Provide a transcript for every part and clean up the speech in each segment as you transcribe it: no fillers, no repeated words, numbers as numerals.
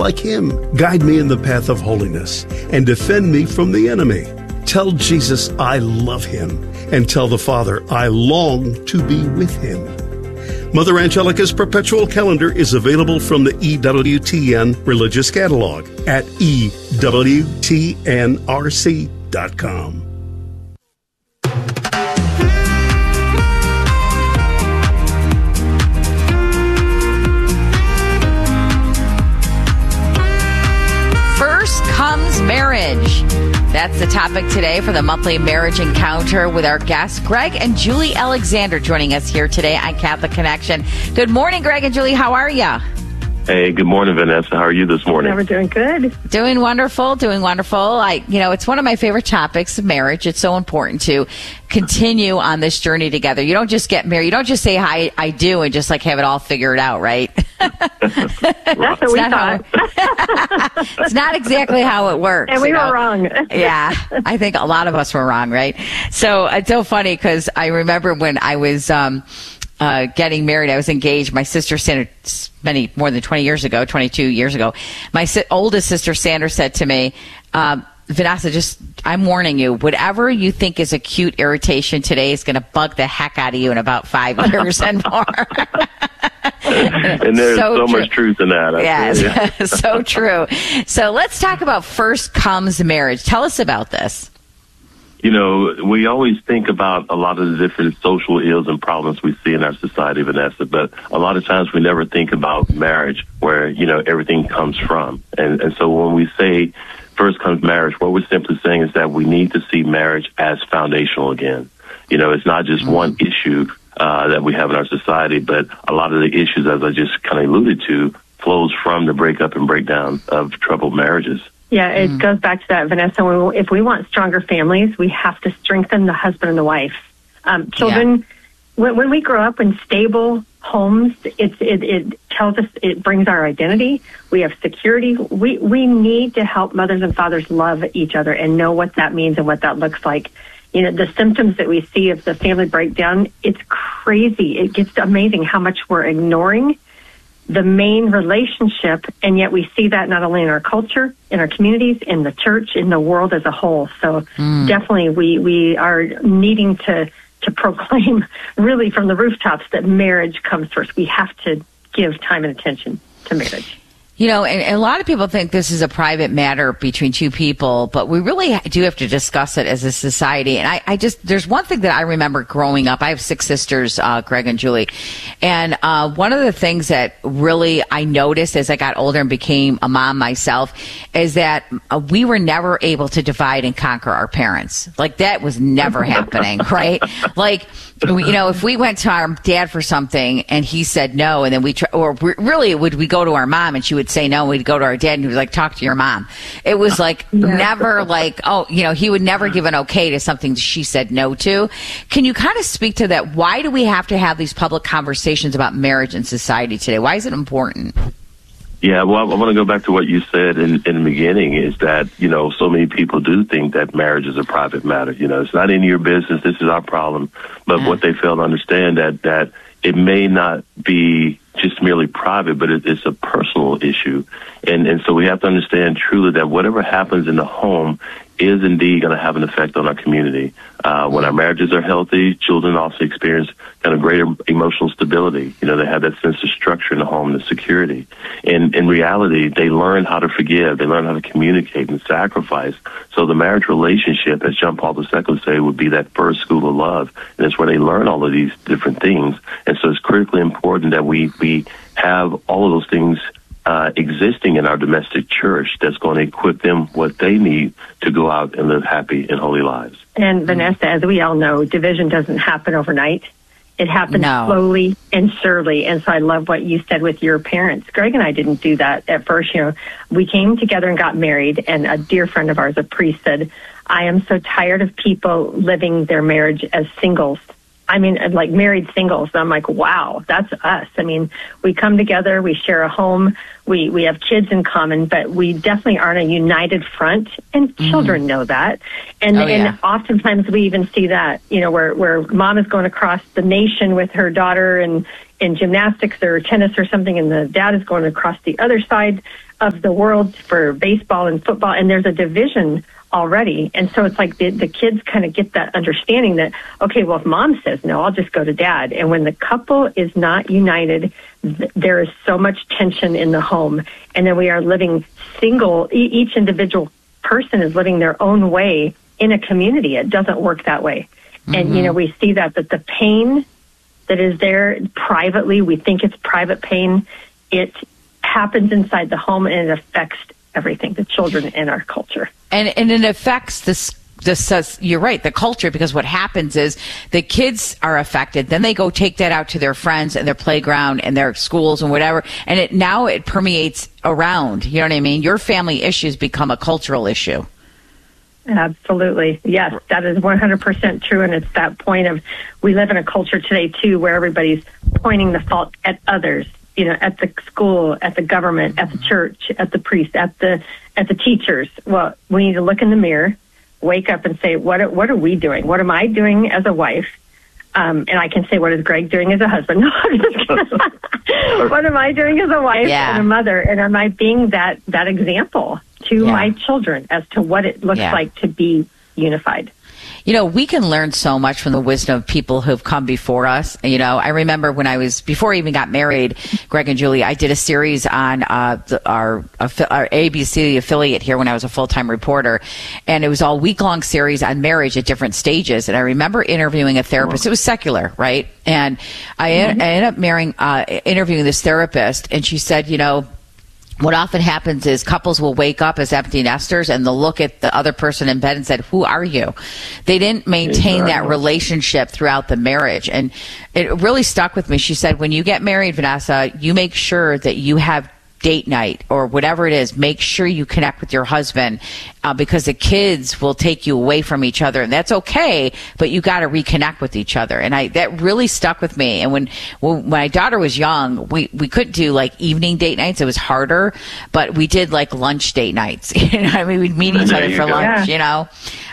like him. Guide me in the path of holiness and defend me from the enemy. Tell Jesus I love him and tell the Father I long to be with him. Mother Angelica's perpetual calendar is available from the EWTN Religious Catalog at EWTNRC.com. First comes marriage. That's the topic today for the monthly marriage encounter with our guests, Greg and Julie Alexander, joining us here today on Catholic Connection. Good morning, Greg and Julie. How are you? Hey, good morning, Vanessa. How are you this morning? Yeah, we're doing good. Doing wonderful, it's one of my favorite topics, marriage. It's so important to continue on this journey together. You don't just get married. You don't just say, hi, I do, and just have it all figured out, right? That's what we thought. It's not exactly how it works. And we were wrong. Yeah, I think a lot of us were wrong, right? So it's so funny because I remember when I was getting married, I was engaged. My sister Sandra, more than 22 years ago, my oldest sister Sandra said to me, Vanessa, I'm warning you, whatever you think is a cute irritation today is going to bug the heck out of you in about 5 years and more. And there's so much truth in that. Yes, so true. So let's talk about first comes marriage. Tell us about this. You know, we always think about a lot of the different social ills and problems we see in our society, Vanessa, but a lot of times we never think about marriage, where, everything comes from. And so when we say first comes marriage, what we're simply saying is that we need to see marriage as foundational again. It's not just one issue that we have in our society, but a lot of the issues, as I just kind of alluded to, flows from the breakup and breakdown of troubled marriages. Yeah, it goes back to that, Vanessa. If we want stronger families, we have to strengthen the husband and the wife. Children, when we grow up in stable homes, it tells us, it brings our identity. We have security. We need to help mothers and fathers love each other and know what that means and what that looks like. The symptoms that we see of the family breakdown, it's crazy. It gets amazing how much we're ignoring the main relationship, and yet we see that not only in our culture, in our communities, in the church, in the world as a whole. So definitely we are needing to proclaim really from the rooftops that marriage comes first. We have to give time and attention to marriage. And a lot of people think this is a private matter between two people, but we really do have to discuss it as a society. And there's one thing that I remember growing up. I have 6 sisters, Greg and Julie. And one of the things that really I noticed as I got older and became a mom myself is that we were never able to divide and conquer our parents. That was never happening, right? If we went to our dad for something and he said no, and then we we go to our mom and she would say no, and we'd go to our dad and he was talk to your mom. It was never he would never give an okay to something she said no to. Can you kind of speak to that? Why do we have to have these public conversations about marriage in society today? Why is it important? Yeah, well, I want to go back to what you said in the beginning, is that, so many people do think that marriage is a private matter. It's not any of your business. This is our problem. But what they fail to understand that it may not be just merely private, but it's a personal issue. And so we have to understand truly that whatever happens in the home is indeed going to have an effect on our community. When our marriages are healthy, children also experience kind of greater emotional stability. They have that sense of structure in the home, the security. And in reality, they learn how to forgive. They learn how to communicate and sacrifice. So the marriage relationship, as John Paul II would say, would be that first school of love. And it's where they learn all of these different things. And so it's critically important that we have all of those things existing in our domestic church that's going to equip them what they need to go out and live happy and holy lives. And Vanessa, as we all know, division doesn't happen overnight. It happens slowly and surely. And so I love what you said with your parents. Greg and I didn't do that at first. We came together and got married, and a dear friend of ours, a priest, said, I am so tired of people living their marriage as singles. Married singles. I'm like, wow, that's us. We come together, we share a home, we have kids in common, but we definitely aren't a united front, and children know that. And oftentimes we even see that, where mom is going across the nation with her daughter in gymnastics or tennis or something, and the dad is going across the other side of the world for baseball and football, and there's a division already. And so it's like the kids kind of get that understanding that, okay, well, if mom says no, I'll just go to dad. And when the couple is not united, there is so much tension in the home. And then we are living single. Each individual person is living their own way in a community. It doesn't work that way. Mm-hmm. And, you know, we see that the pain that is there privately, we think it's private pain. It happens inside the home, and it affects everything, the children and our culture. And it affects this, you're right, the culture, because what happens is the kids are affected. Then they go take that out to their friends and their playground and their schools and whatever. And it permeates around. You know what I mean? Your family issues become a cultural issue. Absolutely. Yes, that is 100% true. And it's that point of, we live in a culture today, too, where everybody's pointing the fault at others. You know, at the school, at the government, at the church, at the priest, at the teachers. Well, we need to look in the mirror, wake up, and say, what are we doing? What am I doing as a wife? And I can say, what is Greg doing as a husband? No, I'm just kidding. What am I doing as a wife and a mother? And am I being that example to my children as to what it looks like to be unified? You know, we can learn so much from the wisdom of people who've come before us. You know, I remember before I even got married, Greg and Julie, I did a series on our ABC affiliate here when I was a full-time reporter. And it was all week-long series on marriage at different stages. And I remember interviewing a therapist. It was secular, right? And I ended up interviewing this therapist, and she said, you know, what often happens is couples will wake up as empty nesters, and they'll look at the other person in bed and said, who are you? They didn't maintain that relationship throughout the marriage. And it really stuck with me. She said, when you get married, Vanessa, you make sure that you have date night or whatever it is. Make sure you connect with your husband because the kids will take you away from each other, and that's okay, but you got to reconnect with each other. And that really stuck with me. And when my daughter was young, we couldn't do like evening date nights. It was harder, but we did like lunch date nights. You know, I mean, we'd meet each other for lunch, you know.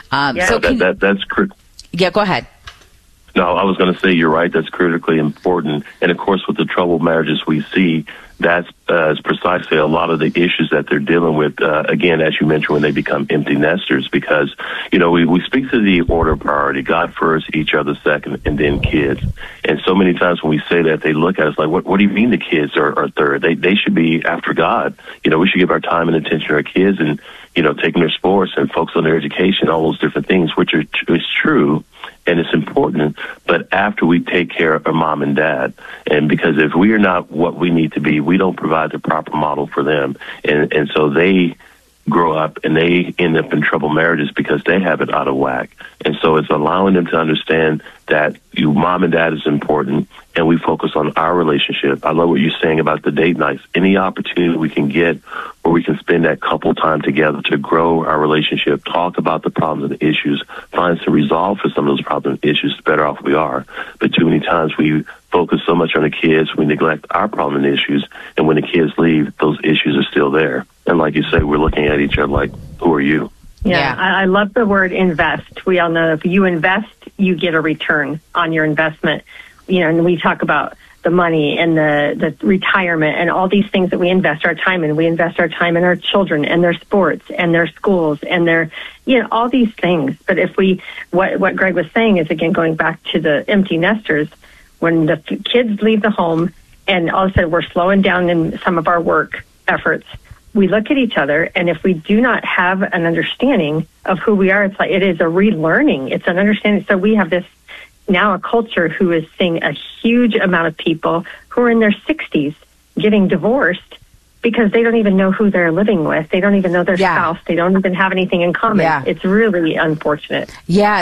So that's yeah, go ahead. No, I was going to say you're right. That's critically important. And, of course, with the troubled marriages we see, that's precisely a lot of the issues that they're dealing with, again, as you mentioned, when they become empty nesters. Because, you know, we speak to the order of priority, God first, each other second, and then kids. And so many times when we say that, they look at us like, what do you mean the kids are third? They should be after God. You know, we should give our time and attention to our kids and, you know, taking their sports and focus on their education, all those different things, which is true. And it's important, but after we take care of mom and dad, and because if we are not what we need to be, we don't provide the proper model for them. And so they grow up and they end up in troubled marriages because they have it out of whack. And so it's allowing them to understand that mom and dad is important, and we focus on our relationship. I love what you're saying about the date nights. Any opportunity we can get where we can spend that couple time together to grow our relationship, talk about the problems and the issues, find some resolve for some of those problems and issues, the better off we are. But too many times we focus so much on the kids, we neglect our problem and issues, and when the kids leave, those issues are still there. And like you say, we're looking at each other like, who are you? Yeah, I love the word invest. We all know if you invest, you get a return on your investment. You know, and we talk about the money and the retirement and all these things that we invest our time in. We invest our time in our children and their sports and their schools and their, you know, all these things. But if what Greg was saying is, again, going back to the empty nesters, when the kids leave the home and all of a sudden we're slowing down in some of our work efforts, we look at each other, and if we do not have an understanding of who we are, it's like it is a relearning. It's an understanding. So we have this now a culture who is seeing a huge amount of people who are in their 60s getting divorced because they don't even know who they're living with. They don't even know their spouse. They don't even have anything in common. Yeah. It's really unfortunate. Yeah,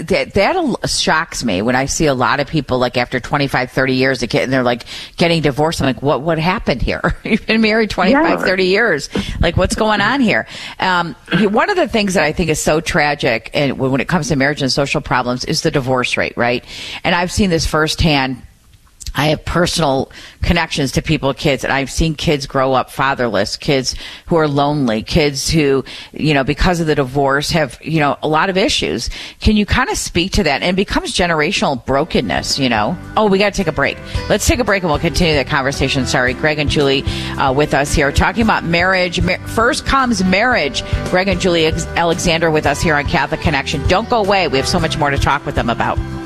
that shocks me when I see a lot of people like after 25, 30 years and they're like getting divorced. I'm like, what happened here? You've been married 25, 30 years. Like, what's going on here? One of the things that I think is so tragic and when it comes to marriage and social problems is the divorce rate, right? And I've seen this firsthand. I have personal connections to people, kids, and I've seen kids grow up fatherless, kids who are lonely, kids who, because of the divorce have, a lot of issues. Can you kind of speak to that? And it becomes generational brokenness, Oh, we got to take a break. Let's take a break and we'll continue that conversation. Sorry, Greg and Julie with us here talking about marriage. First comes marriage. Greg and Julie Alexander with us here on Catholic Connection. Don't go away. We have so much more to talk with them about.